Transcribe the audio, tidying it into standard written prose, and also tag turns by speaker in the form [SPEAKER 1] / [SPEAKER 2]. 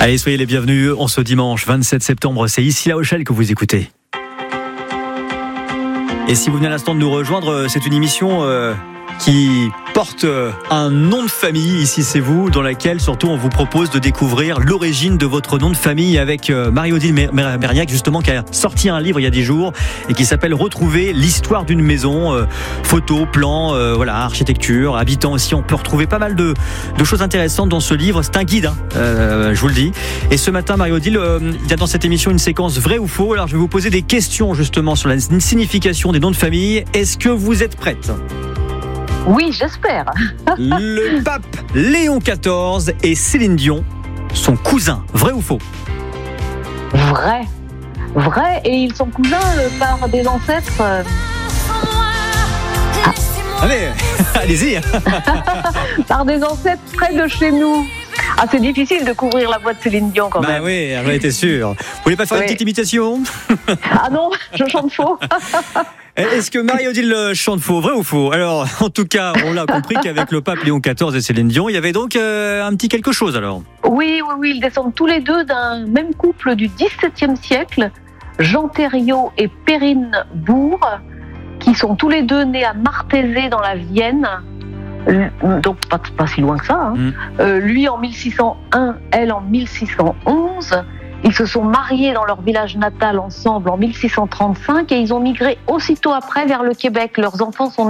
[SPEAKER 1] Allez, soyez les bienvenus. En ce dimanche 27 septembre, c'est ici La Rochelle que vous écoutez. Et si vous venez à l'instant de nous rejoindre, c'est une émission qui porte un nom de famille, ici c'est vous, dans laquelle surtout on vous propose de découvrir l'origine de votre nom de famille avec Marie-Odile Merniac, justement, qui a sorti un livre il y a 10 jours et qui s'appelle Retrouver l'histoire d'une maison, photos, plans, architecture, habitants aussi. On peut retrouver pas mal de choses intéressantes dans ce livre. C'est un guide, je vous le dis. Et ce matin, Marie-Odile, il y a dans cette émission une séquence vrai ou faux. Alors je vais vous poser des questions justement sur la signification des noms de famille. Est-ce que vous êtes prête ?
[SPEAKER 2] Oui, j'espère.
[SPEAKER 1] Le pape Léon XIV et Céline Dion sont cousins, vrai ou faux ?
[SPEAKER 2] Vrai. Vrai, et ils sont cousins par des ancêtres.
[SPEAKER 1] Allez, allez-y.
[SPEAKER 2] Par des ancêtres près de chez nous. Ah, c'est difficile de couvrir la voix de Céline Dion quand même.
[SPEAKER 1] Bah oui, j'en étais sûr. Vous voulez pas faire une petite imitation ?
[SPEAKER 2] Ah non, je chante faux.
[SPEAKER 1] Est-ce que Marie-Odile chante faux, vrai ou faux ? Alors, en tout cas, on l'a compris qu'avec le pape Léon XIV et Céline Dion, il y avait donc un petit quelque chose alors.
[SPEAKER 2] Oui, ils descendent tous les deux d'un même couple du XVIIe siècle, Jean Thériault et Perrine Bourg, qui sont tous les deux nés à Martézé dans la Vienne, donc pas si loin que ça. Lui en 1601, elle en 1611. Ils se sont mariés dans leur village natal ensemble en 1635 et ils ont migré aussitôt après vers le Québec. Leurs enfants sont